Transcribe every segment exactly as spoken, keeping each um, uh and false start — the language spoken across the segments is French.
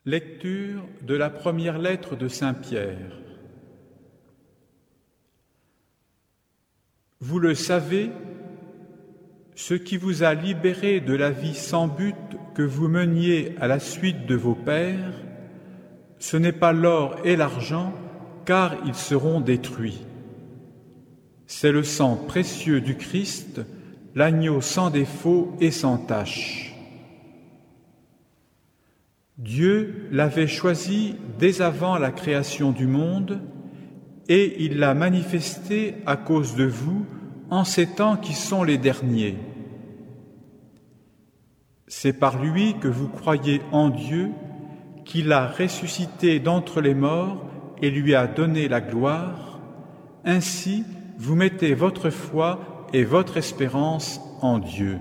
Lecture de la première lettre de Saint Pierre. Vous le savez, ce qui vous a libéré de la vie sans but que vous meniez à la suite de vos pères, ce n'est pas l'or et l'argent, car ils seront détruits. C'est le sang précieux du Christ, l'agneau sans défaut et sans tache. Dieu l'avait choisi dès avant la création du monde et il l'a manifesté à cause de vous en ces temps qui sont les derniers. C'est par lui que vous croyez en Dieu, qu'il a ressuscité d'entre les morts et lui a donné la gloire. Ainsi, vous mettez votre foi et votre espérance en Dieu.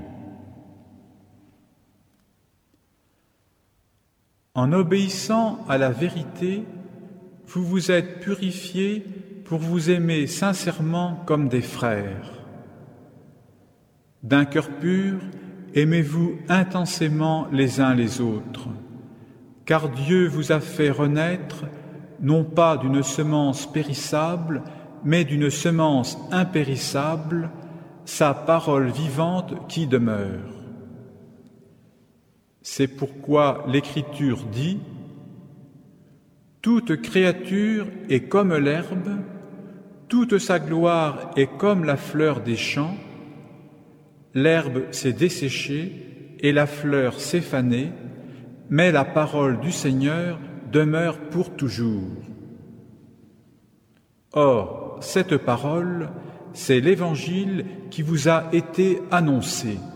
En obéissant à la vérité, vous vous êtes purifiés pour vous aimer sincèrement comme des frères. D'un cœur pur, aimez-vous intensément les uns les autres, car Dieu vous a fait renaître, non pas d'une semence périssable, mais d'une semence impérissable, sa parole vivante qui demeure. C'est pourquoi l'Écriture dit « Toute créature est comme l'herbe, toute sa gloire est comme la fleur des champs. L'herbe s'est desséchée et la fleur s'est fanée, mais la parole du Seigneur demeure pour toujours. » Or, cette parole, c'est l'Évangile qui vous a été annoncé.